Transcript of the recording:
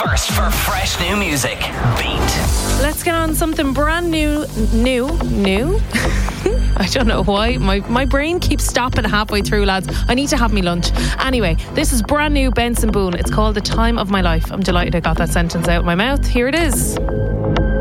first for fresh new music. Beat. Let's get on something brand new. I don't know why. My brain keeps stopping halfway through, lads. I need to have me lunch. Anyway, this is brand new Benson Boone. It's called The Time of My Life. I'm delighted I got that sentence out of my mouth. Here it is.